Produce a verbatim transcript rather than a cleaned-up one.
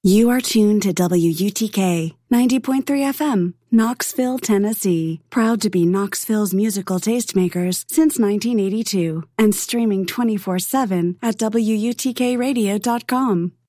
You are tuned to W U T K ninety point three F M, Knoxville, Tennessee. Proud to be Knoxville's musical tastemakers since nineteen eighty-two and streaming twenty-four seven at W U T K radio dot com.